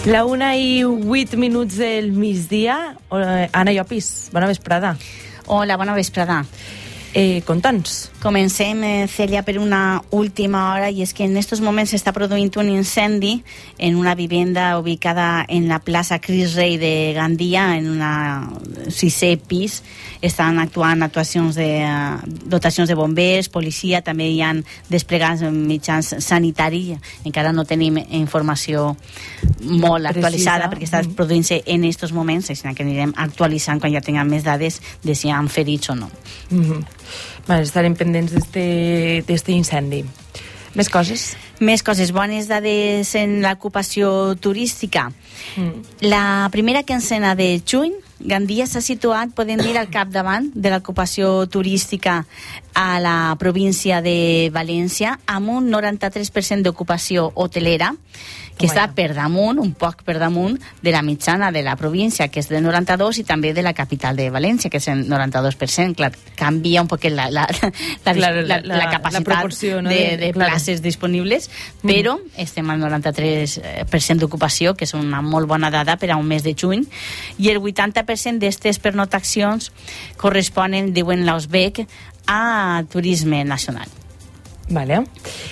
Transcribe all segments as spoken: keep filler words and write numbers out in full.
La una i vuit minuts del migdia. Anna Llopis, bona vesprada. Hola, bona vesprada. Eh, Conta'ns. Comencem, eh, Celia, per una última hora, i és que en estos moments s'està produint un incendi en una vivenda ubicada en la plaça Cris Rei de Gandia, en una sisè pis. Estan actuant actuacions de uh, dotacions de bombers, policia, també hi han desplegats mitjans sanitaris. Encara no tenim informació molt actualitzada perquè està produint-se en estos moments, així que anirem actualitzant quan ja tinguem més dades de si han ferits o no. Mm-hmm. Vale, estarem pendents d'este incendi. Més coses? Més coses, bones dades en l'ocupació turística. Mm. La primera quincena de juny, Gandia s'ha situat, podem dir, al capdavant de l'ocupació turística a la província de València, amb un noranta-tres per cent d'ocupació hotelera, que està per damunt, un poc per damunt, de la mitjana de la província, que és del noranta-dos, i també de la capital de València, que és el noranta-dos per cent. Clar, canvia un poc la, la, la, la, la, la capacitat la no? de, de places claro. disponibles, però mm. estem al noranta-tres per cent d'ocupació, que és una molt bona dada per a un mes de juny, i el vuitanta per cent d'aquestes pernoctacions corresponen, diuen l'Ausbec, a turisme nacional. Vale.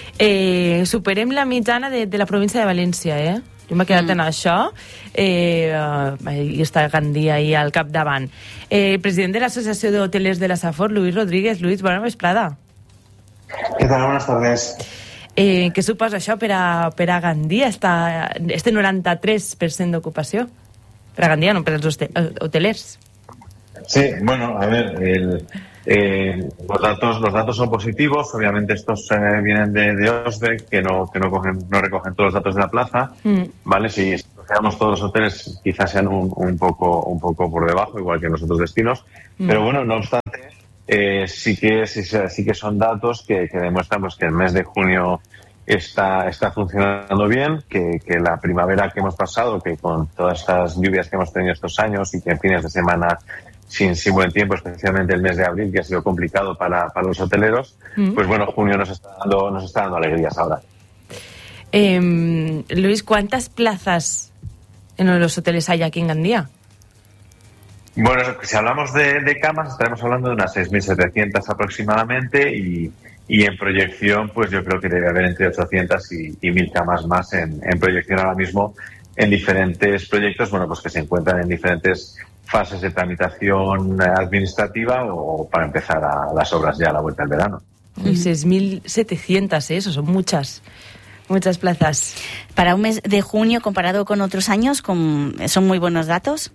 Eh, superem la mitjana de, de la província de València, eh? Jo m'he quedat mm. en això, eh, uh, i està Gandia ahí al capdavant. Eh, president de l'Associació d'Hotelers de la Safor, Luis Rodríguez. Luis, bona vesprada. ¿Qué tal? Buenas tardes. Eh, què suposa això per a, per a Gandia, esta, este noranta-tres per cent d'ocupació? Per a Gandia, no per als hotelers. Sí, bueno, a ver, el... Eh, los datos los datos son positivos, obviamente estos eh, vienen de, de Osbec, que no que no cogen no recogen todos los datos de la plaza, mm. vale, si cogemos todos los hoteles quizás sean un, un poco un poco por debajo, igual que en los otros destinos, mm. pero bueno, no obstante eh, sí que sí, sí que son datos que, que demuestran pues que el mes de junio está está funcionando bien, que, que la primavera que hemos pasado, que con todas estas lluvias que hemos tenido estos años y que en fines de semana Sin, sin buen tiempo, especialmente el mes de abril, que ha sido complicado para, para los hoteleros, mm. pues bueno, junio nos está dando, nos está dando alegrías ahora. Eh, Luis, ¿cuántas plazas en los hoteles hay aquí en Gandia? Bueno, si hablamos de, de camas, estaremos hablando de unas seis mil setecientas aproximadamente, y, y en proyección, pues yo creo que debe haber entre ochocientas y, y mil camas más en, en proyección ahora mismo en diferentes proyectos, bueno, pues que se encuentran en diferentes fases de tramitación administrativa o para empezar a las obras ya a la vuelta del verano. Mm. seis mil setecientas, ¿eh? Eso son muchas, muchas plazas. Para un mes de junio, comparado con otros años, con, ¿son muy buenos datos?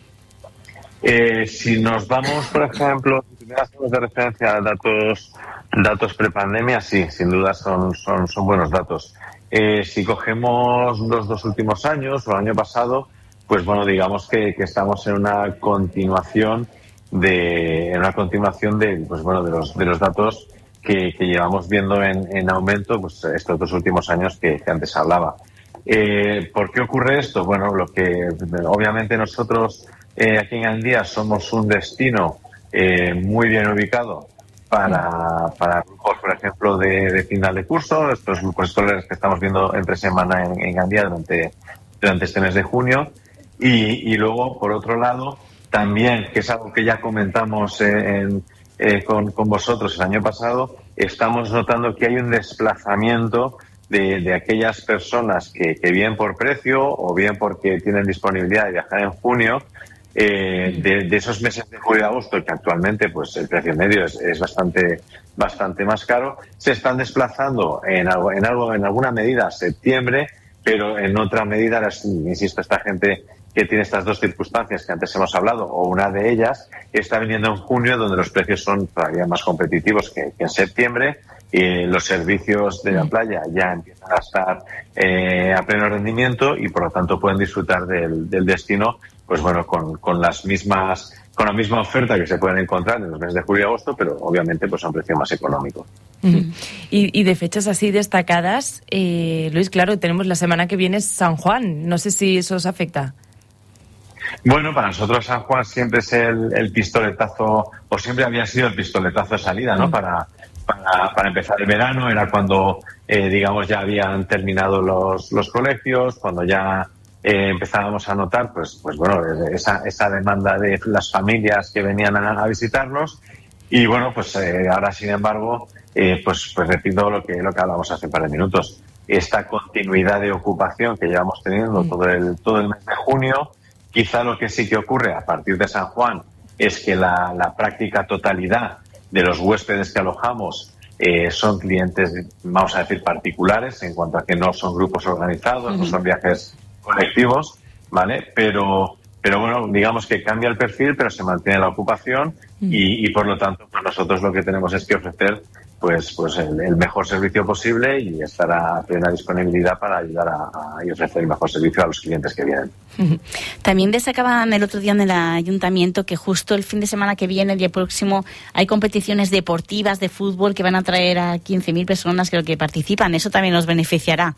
Eh, si nos vamos, por ejemplo, si tuviéramos de referencia a datos, datos prepandemia, sí, sin duda son, son, son buenos datos. Eh, si cogemos los dos últimos años o el año pasado, pues bueno, digamos que, que estamos en una continuación de en una continuación de pues bueno de los de los datos que, que llevamos viendo en, en aumento pues estos dos últimos años que, que antes hablaba. Eh, ¿Por qué ocurre esto? Bueno, lo que obviamente nosotros eh, aquí en Gandia somos un destino eh, muy bien ubicado para para grupos, por ejemplo, de, de final de curso, estos grupos escolares que estamos viendo entre semana en, en Gandia durante durante este mes de junio. Y, y luego, por otro lado, también, que es algo que ya comentamos eh, en, eh, con, con vosotros el año pasado, estamos notando que hay un desplazamiento de, de aquellas personas que, que bien por precio o bien porque tienen disponibilidad de viajar en junio, eh, de, de esos meses de julio y agosto, que actualmente pues el precio medio es, es bastante bastante más caro, se están desplazando en algo, en algo en alguna medida a septiembre, pero en otra medida, insisto, esta gente que tiene estas dos circunstancias que antes hemos hablado, o una de ellas, está viniendo en junio, donde los precios son todavía más competitivos que, que en septiembre, y los servicios de la playa ya empiezan a estar eh, a pleno rendimiento y por lo tanto pueden disfrutar del, del destino, pues bueno, con, con las mismas, con la misma oferta que se pueden encontrar en los meses de julio y agosto, pero obviamente pues a un precio más económico. Mm. Y, y de fechas así destacadas, eh, Luis, claro, tenemos la semana que viene San Juan, no sé si eso os afecta. Bueno, para nosotros San Juan siempre es el, el pistoletazo, o siempre había sido el pistoletazo de salida, ¿no? Mm. Para, para, para empezar el verano, era cuando, eh, digamos, ya habían terminado los, los colegios, cuando ya eh, empezábamos a notar, pues, pues bueno, esa, esa demanda de las familias que venían a, a visitarnos. Y bueno, pues eh, ahora, sin embargo, eh, pues, pues repito lo que, lo que hablamos hace un par de minutos. Esta continuidad de ocupación que llevamos teniendo todo el, todo el mes de junio, quizá lo que sí que ocurre a partir de San Juan es que la, la práctica totalidad de los huéspedes que alojamos eh, son clientes, vamos a decir, particulares, en cuanto a que no son grupos organizados, uh-huh. no son viajes colectivos, ¿vale? Pero, pero bueno, digamos que cambia el perfil, pero se mantiene la ocupación uh-huh. y, y por lo tanto, pues nosotros lo que tenemos es que ofrecer pues pues el, el mejor servicio posible y estar a plena disponibilidad para ayudar a, a y ofrecer el mejor servicio a los clientes que vienen. También destacaban el otro día en el ayuntamiento que justo el fin de semana que viene, el día próximo, hay competiciones deportivas de fútbol que van a traer a quince mil personas que, que participan. ¿Eso también nos beneficiará?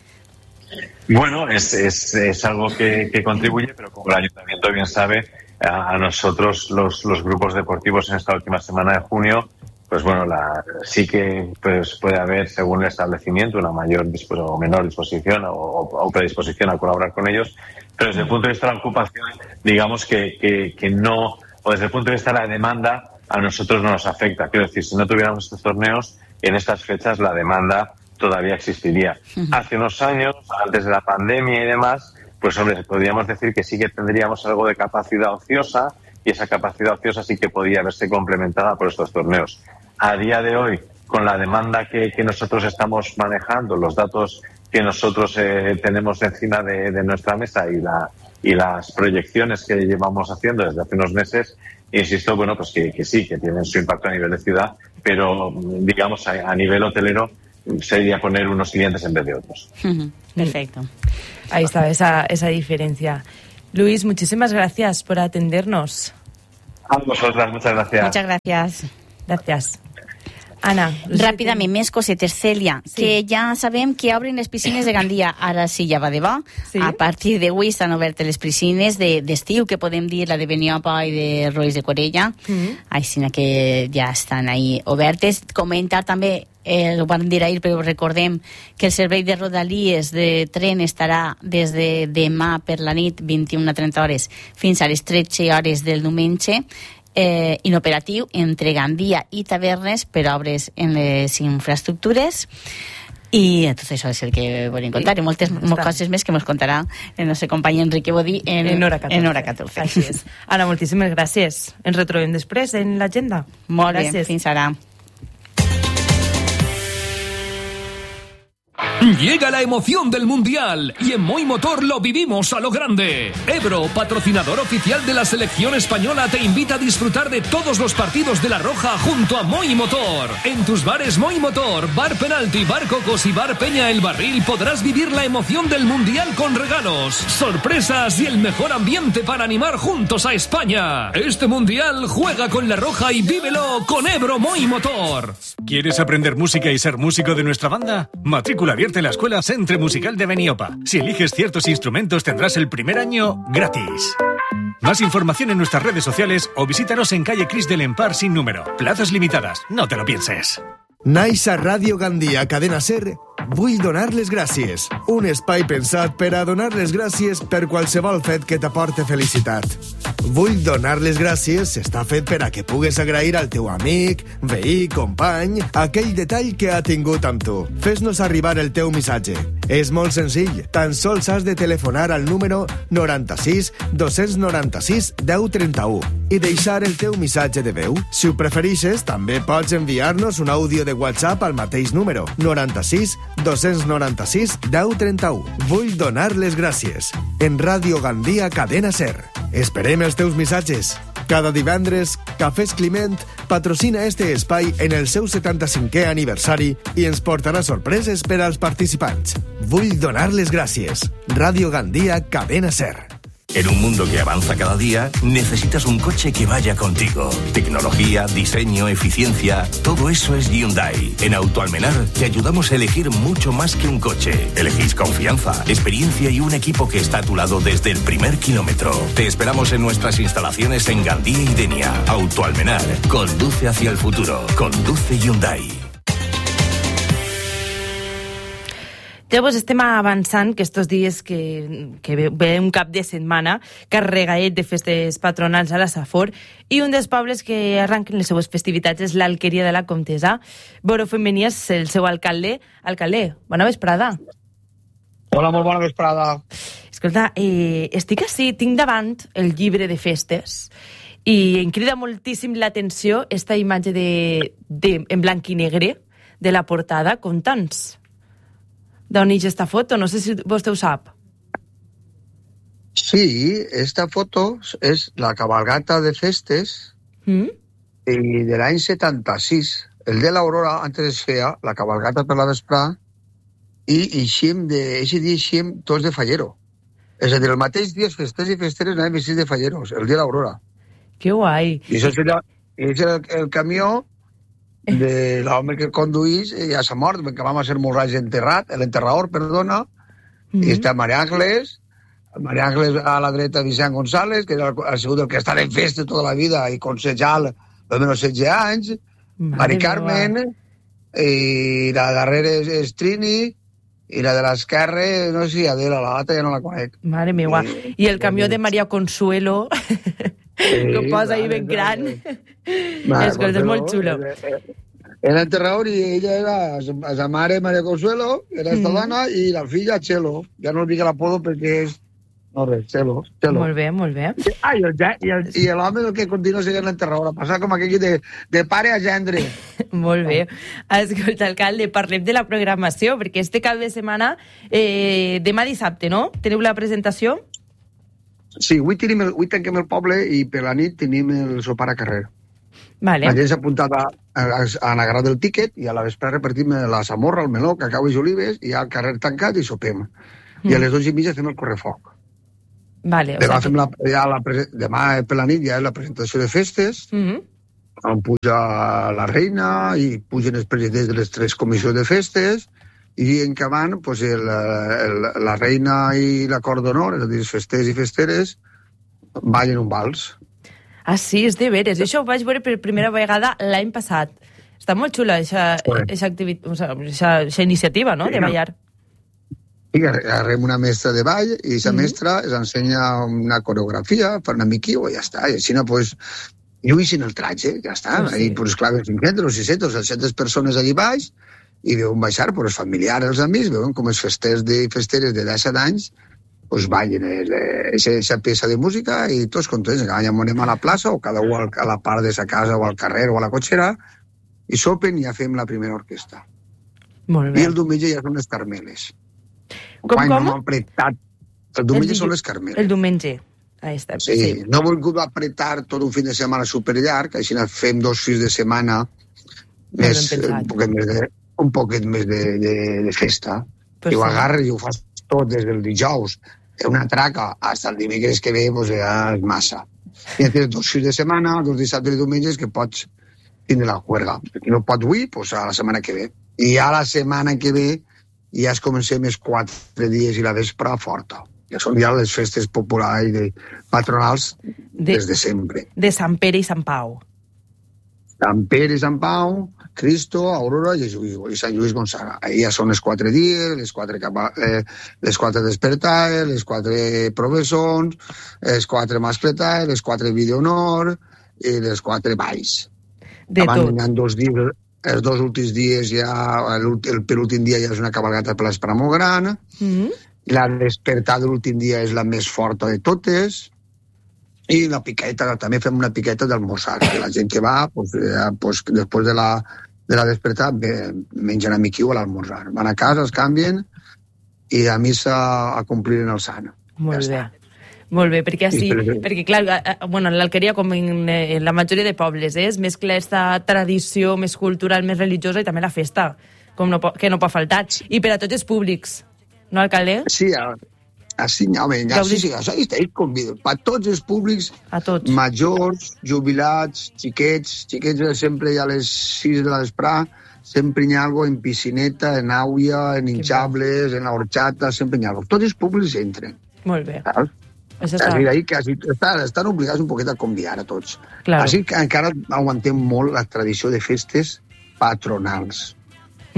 Bueno, es, es, es algo que, que contribuye, pero como el ayuntamiento bien sabe, a, a nosotros los, los grupos deportivos en esta última semana de junio, pues bueno, la, sí que pues, puede haber, según el establecimiento, una mayor o menor disposición o, o predisposición a colaborar con ellos, pero desde el punto de vista de la ocupación, digamos que, que, que no, o desde el punto de vista de la demanda, a nosotros no nos afecta. Quiero decir, si no tuviéramos estos torneos, en estas fechas la demanda todavía existiría. Uh-huh. Hace unos años, antes de la pandemia y demás, pues hombre, podríamos decir que sí que tendríamos algo de capacidad ociosa, y esa capacidad ociosa sí que podía verse complementada por estos torneos. A día de hoy, con la demanda que, que nosotros estamos manejando, los datos que nosotros eh, tenemos encima de, de nuestra mesa y, la, y las proyecciones que llevamos haciendo desde hace unos meses, insisto, bueno, pues que, que sí, que tienen su impacto a nivel de ciudad, pero digamos a, a nivel hotelero sería poner unos clientes en vez de otros. Uh-huh. Perfecto. Ahí está esa, esa diferencia. Luis, muchísimas gracias por atendernos. A vosotras, muchas gracias. Muchas gracias. Gracias. Ana. Ràpidament, més cosetes, Cèlia, sí. que ja sabem que obren les piscines de Gandia. Ara sí, ja va de bo. Sí. A partir d'avui estan obertes les piscines de, d'estiu, que podem dir la de Beniopa i de Rois de Corella. Mm-hmm. Així que ja estan ahí obertes. Comentar també, eh, ho van dir ahir, però recordem que el servei de Rodalies de tren estarà des de demà per la nit, vint-i-una a trenta hores, fins a les tretze hores del diumenge. Eh, inoperatiu entre Gandia i Tavernes per obres en les infraestructures i tot això és el que volem contar i moltes moltes coses més que ens contarà el nostre company Enrique Bodí en, en hora catorze. En hora catorze. Així és. Ana, moltíssimes gràcies. Ens retrobem després en l'agenda. Molt gràcies. Bé, fins ara. Llega la emoción del Mundial y en Moi Motor lo vivimos a lo grande. Ebro, patrocinador oficial de la selección española, te invita a disfrutar de todos los partidos de La Roja junto a Moi Motor. En tus bares Moi Motor, Bar Penalti, Bar Cocos y Bar Peña El Barril podrás vivir la emoción del Mundial con regalos, sorpresas y el mejor ambiente para animar juntos a España. Este Mundial juega con La Roja y vívelo con Ebro Moi Motor. ¿Quieres aprender música y ser músico de nuestra banda? Matrícula abierta en la Escuela Centre Musical de Beniopa. Si eliges ciertos instrumentos tendrás el primer año gratis. Más información en nuestras redes sociales o visítanos en calle Cris del Empar sin número. Plazas limitadas, no te lo pienses. Naix a Ràdio Gandia, Cadena Ser, vull donar les gràcies. Un espai pensat per a donar les gràcies per qualsevol fet que t'aporte felicitat. Vull donar les gràcies està fet per a que pugues agrair al teu amic, veí, company, aquell detall que ha tingut amb tu. Fes-nos arribar el teu missatge. És molt senzill. Tan sols has de telefonar al número noranta-sis dos noranta-sis deu trenta-u i deixar el teu missatge de veu. Si ho preferixes, també pots enviar-nos un àudio de WhatsApp al mateix número noranta-sis dos noranta-sis deu trenta-u. Vull donar les gràcies. En Ràdio Gandia, Cadena Ser. Esperem els teus missatges. Cada divendres, Cafès Climent patrocina este espai en el seu setanta-cinquè aniversari i ens portarà sorpreses per als participants. Vull donar les gràcies. Ràdio Gandia, Cadena Ser. En un mundo que avanza cada día, necesitas un coche que vaya contigo. Tecnología, diseño, eficiencia, todo eso es Hyundai. En Autoalmenar te ayudamos a elegir mucho más que un coche. Elegís confianza, experiencia y un equipo que está a tu lado desde el primer kilómetro. Te esperamos en nuestras instalaciones en Gandía y Denia. Autoalmenar, conduce hacia el futuro. Conduce Hyundai. Llavors estem avançant que estos dies que, que ve, ve un cap de setmana carregaet de festes patronals a la Safor i un dels pobles que arranquen les seues festivitats és l'Alqueria de la Comtessa. Boro Femení és el seu alcalde. Alcalde, bona vesprada. Hola, molt bona vesprada. Escolta, eh, estic així, tinc davant el llibre de festes i em crida moltíssim l'atenció esta imatge de, de, en blanc i negre de la portada. Conta'ns d'on hi ha esta foto, no sé si vostè ho sap. Sí, esta foto és la cabalgata de festes mm? i de l'any setanta-sis. El de l'Aurora antes es feia la cabalgata per la vesprà i eixim de, ese dia eixim tots de fallero. És a dir, el mateix dia festers i festeres anàvem vestits de falleros, el dia de l'Aurora. Que guai. I això era, és el, el camió de l'home que conduís ja s'ha mort, perquè vam a ser molt raig enterrat, l'enterrador, perdona, mm-hmm. i està Maria Ángeles, Maria Ángeles a la dreta Vicent González, que era el, el segut el que està en festa tota la vida i consejal els menos setze anys, Mari Carmen, i la darrere és, és Trini, i la de l'esquerra, no sé si Adela, la data ja no la conec. Mare meva. I, I el camió de Maria Consuelo, sí, que posa ahí ben gran. És que és molt xulo. Era enterrador i ella era la mare Maria Consuelo, era esta mm. dona, i la filla Chelo. Ja no dic l'apodo perquè és... No res, Chelo, Chelo. Molt bé, molt bé. Ah, i, el, i, el, i l'home el que continua sent l'enterrador, passar com aquell de, de pare a gendre. Molt bé. Escolta, alcalde, parlem de la programació, perquè este cap de setmana, eh, demà dissabte, no? Teniu la presentació? Sí, avui, tenim el, avui tanquem el poble i per la nit tenim el sopar a carrer. Vale. La gent s'ha apuntat a, a, a agarrar el tíquet i a la vespre repartim la samorra, el meló, cacau i olives i al carrer tancat i sopem. Mm. I a les dotze i mitja fem el correfoc. Vale, o demà, sea, la, ja la, demà per la nit ja és la presentació de festes, mm-hmm. on puja la reina i pugen els presidents de les tres comissions de festes i en que van pues, el, el, la reina i la cor d'honor, és a dir, els festers i festeres, ballen un vals. Ah, sí, és de veres. Això ho vaig veure per primera vegada l'any passat. Està molt xula aquesta iniciativa, no?, de ballar. Sí, agarrem una mestra de ball i aquesta mm-hmm. mestra ens ensenya una coreografia, fa una miquiu i ja està. I així, pues, lluïssin el tratge, ja està. Oh, sí. I, pues, clar, cinc-cents o sis-cents o set-centes persones allà baix i veuen baixar pues, els familiars, els amics, veuen com els festers i festeres de disset anys pues, ballen aquesta peça de música i tots contents. Cada any anem a la plaça o cada un a la part de sa casa o al carrer o a la cotxera i sopen i ja fem la primera orquestra. Molt bé. I el diumenge ja són les Carmeles. Com, com? No m'ha apretat. El diumenge el són les Carmeles. El diumenge. Ahí està. Sí, sí. No he volgut apretar tot un fin de setmana superllarg, així fem dos fins de setmana més, un poquet més de, un poquet més de, de, de festa. Pues I ho agarres i ho fas tot des del dijous. Una traca fins el dimecres que ve pues, ja és massa. I tens dos fins de setmana, dos dissabtes i diumenges que pots tindre la juerga. Si no pots avui, pues a la setmana que ve. I ja la setmana que ve ja es comencem els quatre dies i la vespre forta. Ja són ja les festes populars i de patronals de, des de sempre. De Sant Pere i Sant Pau. Sant Pere i Sant Pau, Cristo, Aurora i, i Sant Lluís Gonçaga. Ahí ja són els quatre dies, les quatre, capa, eh, les quatre despertades, les quatre provessons, les quatre mascletades, les quatre videohonor i les quatre balls. De tot. Van dos dies... Els dos últims dies ja, el, el penúltim dia ja és una cabalgata per l'Espra molt gran, mm-hmm. la despertada de l'últim dia és la més forta de totes, i la piqueta, també fem una piqueta d'almorzar, que la gent que va, pues, eh, pues, després de la, de la despertada, mengen a miquiu a l'almorzar. Van a casa, es canvien, i a missa a complir en el sant. Molt ja bé. Està. Molt bé, perquè així, perquè clar, bueno, l'Alqueria, com en, en la majoria de pobles, eh, es mescla aquesta tradició més cultural, més religiosa i també la festa, com no, que no pot faltar. I per a tots els públics, no, alcalde? Sí, així, home, ja, sí, sí, això està convidat. Per tots els públics, a tots. Majors, jubilats, xiquets, xiquets sempre ja a les sis de la vesprà, sempre hi ha alguna cosa en piscineta, en àuia, en hinchables, en la horchata, sempre hi ha alguna cosa. Tots els públics entren. Molt bé. Saps? Està... Ahí que estan, estan obligats un poquet a convidar a tots. Claro. Així que encara aguantem molt la tradició de festes patronals. Mm-hmm.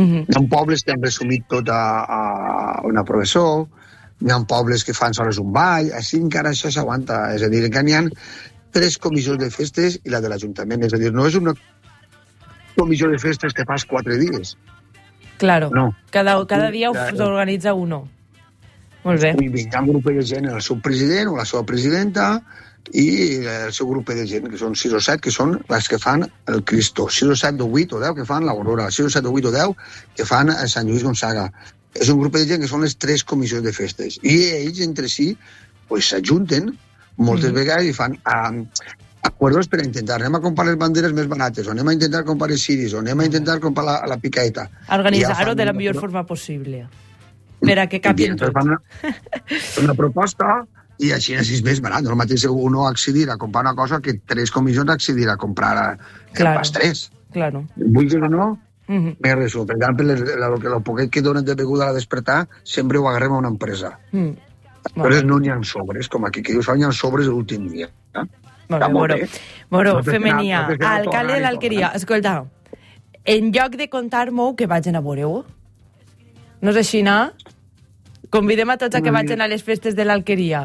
Mm-hmm. Hi ha pobles que han resumit tot a, a una professor, hi ha pobles que fan sols un ball, així encara això s'aguanta. És a dir, que n'hi ha tres comissions de festes i la de l'Ajuntament. És a dir, no és una comissió de festes que fas quatre dies. Claro, no. cada, cada dia s'organitza uno. Molt bé. Hi ha un grup de gent, el seu president o la seva presidenta, i el seu grup de gent, que són sis o set, que són les que fan el Cristo, sis o set, o vuit o deu que fan l'Aurora, sis o set, o vuit o deu que fan el Sant Lluís Gonçaga. És un grup de gent que són les tres comissions de festes. I ells, entre si, pues, s'ajunten moltes mm. vegades i fan um, acords per a intentar. Anem a comprar les banderes més barates, o anem a intentar comprar els ciris, o anem a intentar comprar la, la picaeta. Organitzar-ho de la millor una... forma possible. Per a que capin tot. Fan una, una proposta... I així és més barat. No el mateix uno accedir a comprar una cosa que tres comissions accedir a comprar el claro, pastres. Claro. Vull dir o no, uh-huh. més resum. Per exemple, el poquet que donen de beguda a despertar sempre ho agarrem a una empresa. Mm. Però no n'hi ha sobres, com aquí, que dius, n'hi ha sobres l'últim dia. Eh? Molt bé, Moro. Moro, Femenia, alcalde de l'Alqueria. Escolta, en lloc de contar-m'ho, que vagin a veure-ho. No és així, no? Convidem a tots a que vagin a les festes de l'Alqueria.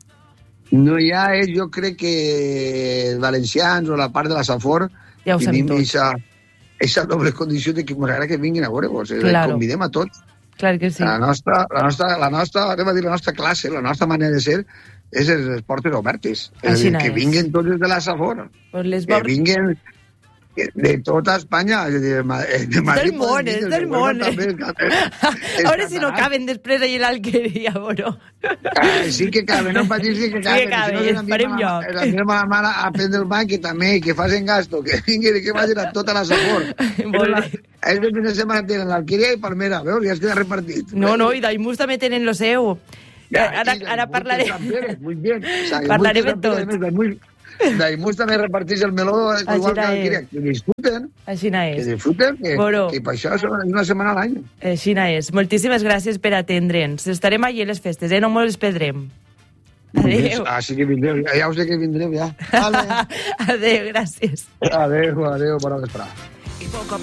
No hi ha, eh? Jo crec que els valencians o la part de la Safor ja tenim aquesta doble condició de que m'agrada que vinguin a veure-vos. Claro. Convidem a tots. Clar que sí. La nostra, la nostra, la nostra, anem a dir, la nostra classe, la nostra manera de ser és les portes obertes. És a dir, que vinguin tots des de la Safor. Pues les que vinguin de tota Espanya. És de Madrid, del món, és del món. A veure si no caben després allà a l'Alqueria, bro. Sí que caben, no em patís que caben. Sí que caben, esperem lloc. La meva mare a prendre el banc i també, que facin gasto, que vinguin i que vagin a tota la Safor. Molt bé. És el fin de setmana tenen l'Alqueria i Palmera, veus? Ja es queda repartit. No, no, i d'Aimús també tenen lo seu. Ara, ara parlaré... Parlarem en tot. Daimús també reparteix el meló igual que l'Alqueria. Que disfruten. Així és. Que disfruten, que, bueno, que per això és una setmana a l'any. Així és. Moltíssimes gràcies per atendre'ns. Estarem allà a les festes, eh? No ens perdrem. Adéu. Ah, sí que vindreu. Ja ho sé que vindreu, ja. Vale. Adéu, gràcies. Adéu, adéu, bona vesprada.